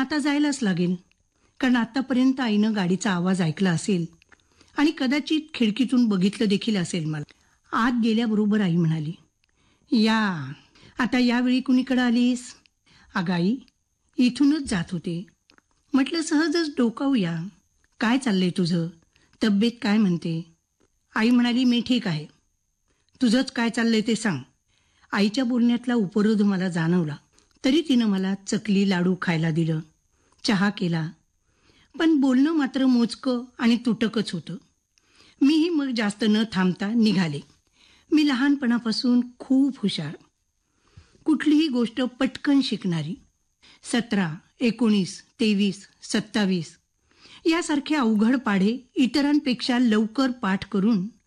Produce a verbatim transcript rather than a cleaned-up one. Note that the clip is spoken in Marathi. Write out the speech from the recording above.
आता जायलाच लागेल, कारण आतापर्यंत आईनं गाडीचा आवाज ऐकला असेल आणि कदाचित खिडकीतून बघितलं देखील असेल मला. आत गेल्याबरोबर आई म्हणाली, या आता यावेळी कुणीकडे आलीस? अगं आई, इथूनच जात होते. म्हटलं सहजच डोकावूया. काय चाललंय तुझं? तब्येत काय म्हणते? आई म्हणाली, मी ठीक आहे. तुझंच काय चाललंय ते सांग. आईच्या बोलण्यातला उपरोध मला जाणवला. तरी तिनं मला चकली लाडू खायला दिलं, चहा केला. पण बोलणं मात्र मोजकं आणि तुटकच होतं. मीही मग जास्त न थांबता निघाले. मी लहानपणापासून खूप हुशार, कुठलीही गोष्ट पटकन शिकणारी. सतरा, एकोणीस, तेवीस, सत्तावीस यासारखे अवघड पाढे इतरांपेक्षा लवकर पाठ करून